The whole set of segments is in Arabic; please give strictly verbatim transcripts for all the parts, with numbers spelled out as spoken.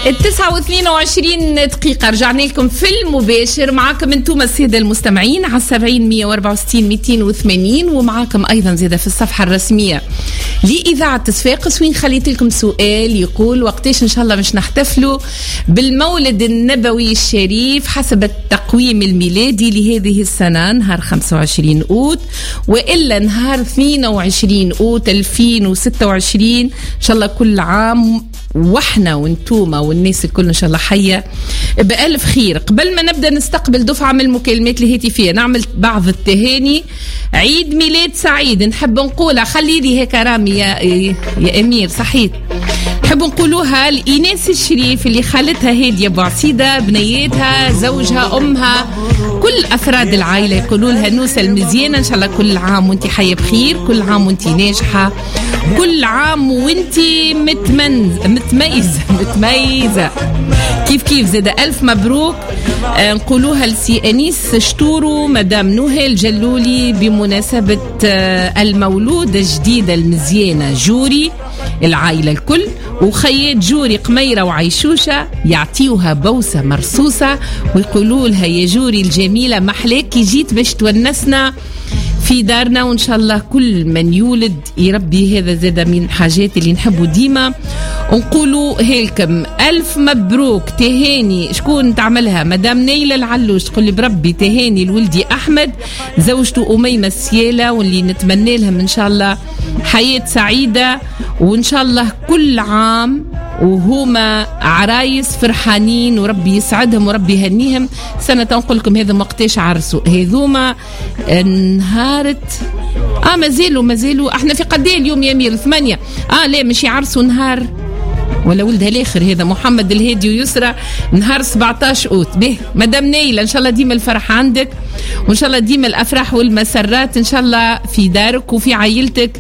التسعة واثنين وعشرين دقيقة رجعنا لكم في المباشر. معاكم انتم السادة المستمعين على السبعين مية واربعة وستين ميتين وثمانين، ومعاكم أيضا زيادة في الصفحة الرسمية لإذاعة صفاقس، وين خليت لكم سؤال يقول وقتاش إن شاء الله مش نحتفلوا بالمولد النبوي الشريف حسب التقويم الميلادي لهذه السنة، نهار خمسة وعشرين أوت وإلا نهار اثنين وعشرين أوت ألفين وستة وعشرين. إن شاء الله كل عام وحنا وانتوما والناس الكل ان شاء الله حيه بألف خير. قبل ما نبدا نستقبل دفعه من المكالمات الهاتفيه، نعمل بعض التهاني. عيد ميلاد سعيد نحب نقولها، خلي لي هيك رامي يا, يا امير صحيت، نحب نقولوها لإيناس الشريف اللي خالتها هاديه بوعسيده، بنياتها، زوجها، امها، كل افراد العائله، يقولوا لها نوسه المزيانه ان شاء الله كل عام وانت حيه بخير، كل عام وانت ناجحه، كل عام وانت متمنز متميزه متميزه كيف كيف زاد ألف مبروك. آه نقولوها لسي أنيس شتورو مدام نوهي الجلولي بمناسبة آه المولود الجديدة المزيانة جوري، العائلة الكل، وخيات جوري قميرة وعيشوشة يعطيوها بوسة مرصوصة ويقولوا لها يا جوري الجميلة محلاكي جيت باش تونسنا في دارنا، وإن شاء الله كل من يولد يربي هذا زاد من حاجات اللي نحبه ديما. ونقولوا هيلكم ألف مبروك تهاني. شكون تعملها؟ مدام نيلة العلوش تقول لي بربي تهاني لولدي أحمد، زوجته أميمة السيالة، واللي نتمنى لهم إن شاء الله حياة سعيدة، وإن شاء الله كل عام وهما عرايس فرحانين وربي يسعدهم وربي يهنيهم. سنة نقول لكم هذا وقتاش عرسوا هذوما نهارت اه مازالوا مازالوا احنا في قد ايه اليوم يا امير؟ ثمانية اه لا مش يعرسوا نهار ولا ولدها الاخر هذا محمد الهادي ويسرى نهار سبعتاش اوت. به مدام نيلة ان شاء الله ديما الفرح عندك، وان شاء الله ديما الافراح والمسرات ان شاء الله في دارك وفي عائلتك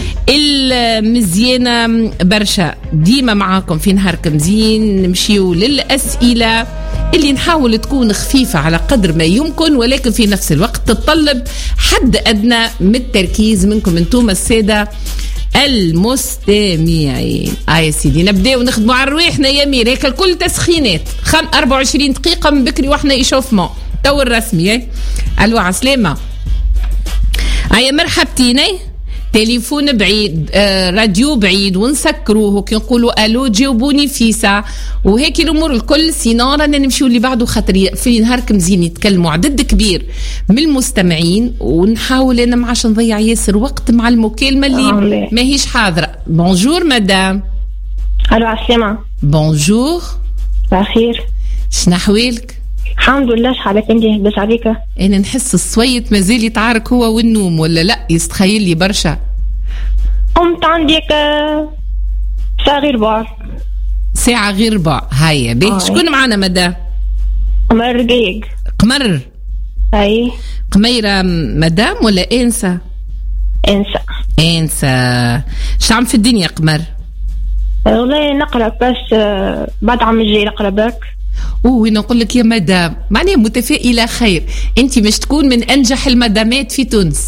المزيانة برشا. ديما معاكم في نهاركم زين. نمشيو للأسئلة اللي نحاول تكون خفيفة على قدر ما يمكن، ولكن في نفس الوقت تتطلب حد أدنى من التركيز منكم انتم السادة المستمعين. آه يا سيدي نبدأ ونخدموا على رواحنا يا مير، هيك الكل تسخينات. خم أربعة وعشرين دقيقة من بكري واحنا إشوفمون تو الرسمي. ألو عسلامة. آه مرحبتين. تليفون بعيد، آه راديو بعيد ونسكروه كي نقولوا الو جاوبوني في ساعه وهيك الامور الكل. سينو رانا نمشيو اللي بعده خاطر في نهاركم زين يتكلموا عدد كبير من المستمعين، ونحاول انا ما عادش نضيع ياسر وقت مع المكالمه اللي ما هيش حاضره. بونجور مدام. الو عسلامه. بونجور. بخير. شنو احوالك؟ الحمد لله. شحالك انت؟ بس عليك انا نحس الصويت مازال يتعارك هو والنوم ولا لا؟ يستخيل لي برشا. قمت عندك ساعة غير ربع. ساعة غير ربع. هيا بيه. شكون معنا مدام؟ قمر رقيق. قمر. اي قميرة مدام ولا انسة؟ انسة. انسة. شعم في الدنيا قمر؟ والله نقرأ بس بعد عام الجاي نقرأ باك. اوه نقول لك يا مدام معناها متفائلة خير، انت مش تكون من انجح المدامات في تونس.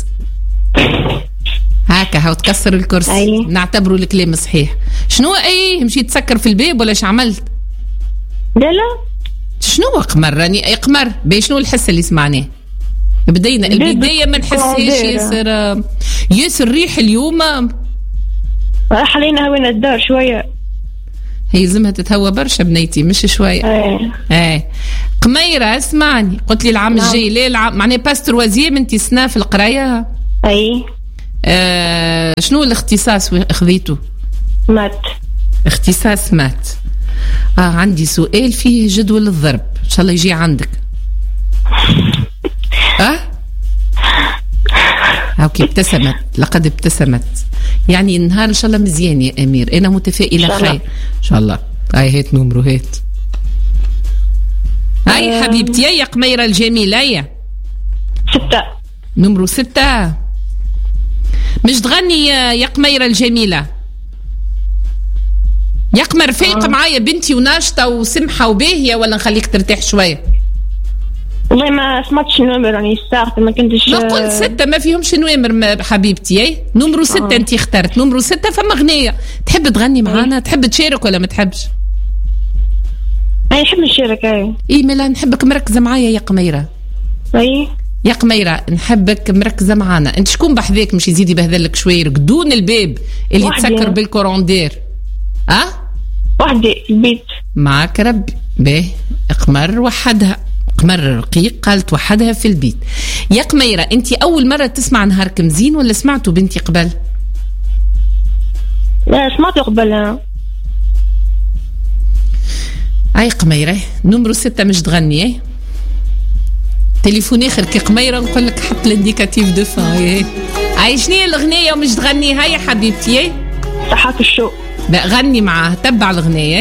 هاكا هاو تكسر الكرسي. أي. نعتبره الكلام صحيح. شنو اي مشيت تسكر في الباب ولا عملت؟ لا لا. شنو قمر راني اي قمر باي شنو الحس اللي سمعناه؟ بدينا البداية ما نحسهاش ياسر ياسر ريح اليوم راح علينا هوينا الدار شوية. هي لازمها تتهوى برشا بنيتي مش شوية. ايه ايه قميرة اسمعني، قلت لي العام الجاي ليه العام معناه باستر وزيم انت سنة في القراية. اي آه شنو الاختصاص خذيته؟ مات. اختصاص مات. اه عندي سؤال فيه جدول الضرب ان شاء الله يجي عندك. اه اوكي ابتسمت لقد ابتسمت يعني النهار ان شاء الله مزيان يا امير، انا متفائله خير ان شاء الله. هاي هات نمرو هات. هاي حبيبتي يا قميره الجميله. يا ستة. نمرو ستة. مش تغني يا قميره الجميله؟ يا قمر فايق آه. معايا بنتي وناشطه وسمحه وباهيه ولا نخليك ترتاح شويه؟ والله ما سمعتش نومر راني الساعة ما كنتش. ما قلت ستة ما فيهمش نوامر حبيبتي. اي نمرو ستة. آه. انتي اخترت نمرو ستة. فما غنية تحب تغني معانا؟ تحب تشارك ولا ما تحبش؟ أي نحب نشارك. أي إيه ملا نحبك مركزة معايا يا قميرة. أي يا قميرة نحبك مركزة معانا. أنت شكون بحذاك مش يزيد يبهذلك شوي ركدون الباب اللي يتسكر بالكوروندير؟ أه؟ وحدي في البيت. معك ربي. باهي قمر وحدها، قمر رقيق قالت وحدها في البيت. يا قميرة أنت أول مرة تسمع نهارك مزين ولا سمعتوا بنتي قبل؟ لا سمعته قبل. أي قميرة نمرو ستة مش تغني. تليفوني خير كي قميرة نقول لك حط الانديكاتيف دو فاي. أي شنو الأغنية ومش تغني؟ هاي حبيبتي صحاك الشوق. لا غني معاه، تبع الأغنية.